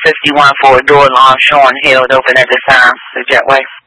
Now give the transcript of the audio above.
51 for a door alarm showing held open at this time, the jetway.